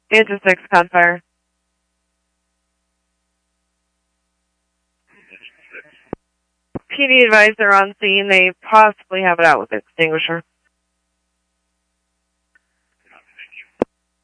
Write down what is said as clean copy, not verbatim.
Into 6, caught fire. PD advised they're on scene. They possibly have it out with the extinguisher.